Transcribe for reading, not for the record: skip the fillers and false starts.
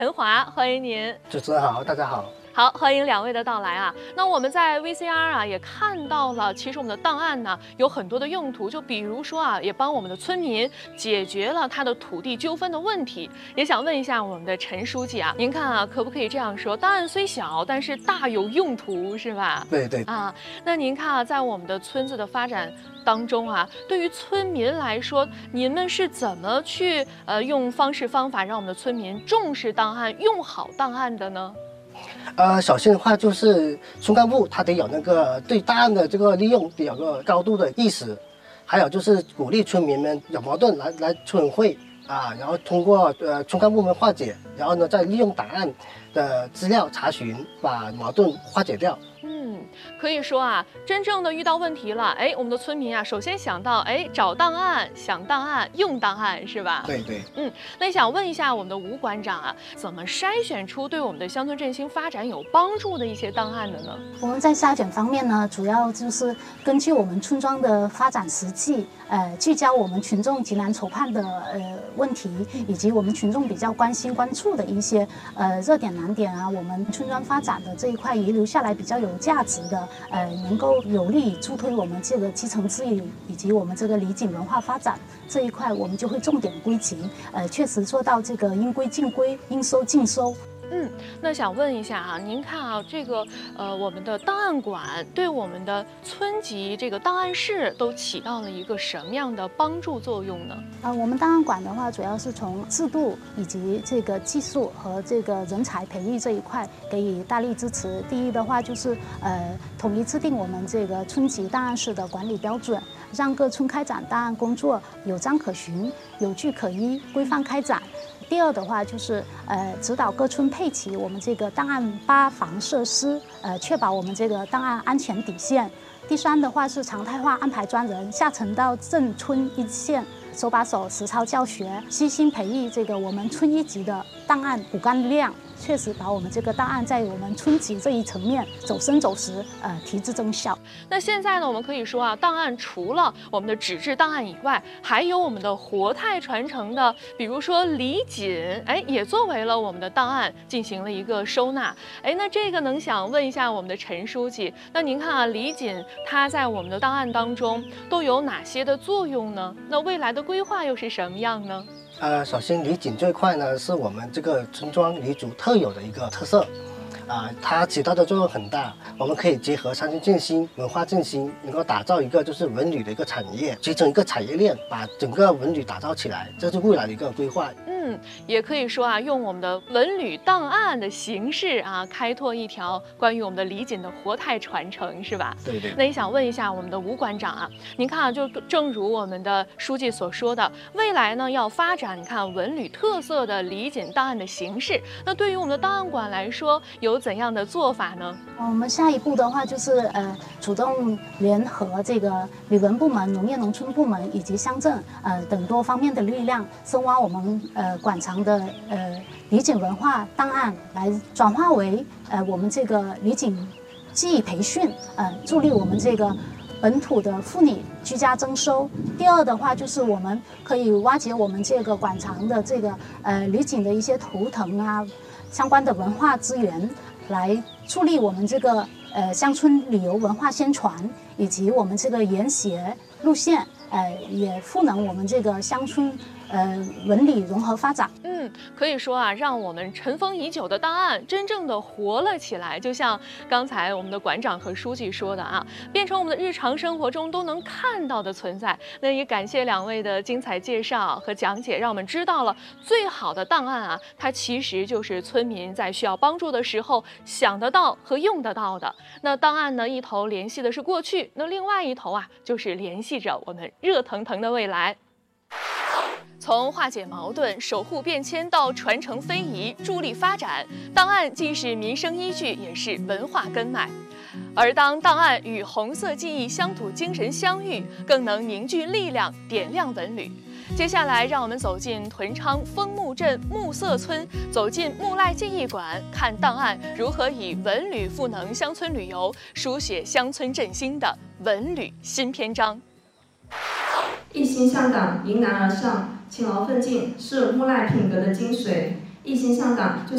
陈华，欢迎您。 主持人好，大家好。 好，欢迎两位的到来啊。那我们在 VCR 啊也看到了，其实我们的档案呢有很多的用途，就比如说啊，也帮我们的村民解决了他的土地纠纷的问题。也想问一下我们的陈书记啊，您看啊，可不可以这样说？档案虽小，但是大有用途，是吧？ 对对啊，那您看啊，在我们的村子的发展当中啊，对于村民来说，你们是怎么去用方式方法让我们的村民重视档案、用好档案的呢？ 首先的话就是村干部他得有那个对档案的这个利用得有个高度的意识，还有就是鼓励村民们有矛盾来村委会啊，然后通过村干部们化解，然后呢再利用档案的资料查询把矛盾化解掉。 可以说啊，真正的遇到问题了，我们的村民啊，首先想到找档案、想档案、用档案，是吧？ 对对。 那想问一下我们的吴馆长啊，怎么筛选出对我们的乡村振兴发展有帮助的一些档案的呢？ 我们在筛选方面呢，主要就是根据我们村庄的发展实际，聚焦我们群众急难愁盼的问题，以及我们群众比较关心关注的一些热点难点啊，我们村庄发展的这一块遗留下来比较有价值的，能够有利于助推我们这个基层治理以及我们这个里井文化发展这一块，我们就会重点归集，确实做到这个应归尽归，应收尽收。 那想问一下啊，您看啊，这个我们的档案馆对我们的村级这个档案室都起到了一个什么样的帮助作用呢？ 我们档案馆的话，主要是从制度以及这个技术和这个人才培育这一块给予大力支持。第一的话就是统一制定我们这个村级档案室的管理标准，让各村开展档案工作有章可循、有据可依、规范开展。第二的话就是指导各村配齐我们这个档案巴防设施，确保我们这个档案安全底线。第三的话是常态化安排专人下沉到镇村一线，手把手实操教学，悉心培育这个我们村一级的档案骨干力量，确实把我们这个档案在我们村级这一层面走深走实，提质增效。 那现在呢，我们可以说啊，档案除了我们的纸质档案以外，还有我们的活态传承的，比如说李锦，也作为了我们的档案进行了一个收纳。那这个能想问一下我们的陈书记，那您看啊，李锦它在我们的档案当中都有哪些的作用呢？那未来的规划又是什么样呢？ 首先李锦这一块呢，是我们这个村庄黎族特有的一个特色，它起到的作用很大。我们可以结合乡村振兴、文化振兴，能够打造一个就是文旅的一个产业，集成一个产业链，把整个文旅打造起来，这是未来的一个规划。 也可以说啊，用我们的文旅档案的形式啊，开拓一条关于我们的李锦的活态传承，是吧？ 对对。 那也想问一下我们的吴馆长啊，您看啊，就正如我们的书记所说的，未来呢要发展你看文旅特色的李锦档案的形式，那对于我们的档案馆来说，有怎样的做法呢？ 我们下一步的话就是主动联合这个旅文部门、农业农村部门以及乡镇等多方面的力量，深挖我们馆藏的李锦文化档案，来转化为我们这个李锦技艺培训，助力我们这个本土的妇女居家增收。第二的话就是我们可以挖掘我们这个馆藏的这个李锦的一些图腾啊，相关的文化资源，来助力我们这个乡村旅游文化宣传，以及我们这个研学路线，也赋能我们这个乡村文旅融合发展。 可以说啊，让我们尘封已久的档案真正的活了起来，就像刚才我们的馆长和书记说的啊，变成我们的日常生活中都能看到的存在。那也感谢两位的精彩介绍和讲解，让我们知道了最好的档案啊，它其实就是村民在需要帮助的时候想得到和用得到的。那档案呢，一头联系的是过去，那另外一头啊，就是联系着我们热腾腾的未来。从化解矛盾、守护变迁到传承非遗、助力发展，档案既是民生依据，也是文化根脉。而当档案与红色记忆、乡土精神相遇，更能凝聚力量，点亮文旅。接下来，让我们走进屯昌枫木镇暮色村，走进木赖记忆馆，看档案如何以文旅赋能乡村旅游，书写乡村振兴的文旅新篇章。 一心向党，迎难而上，勤劳奋进是木赖品格的精髓。一心向党就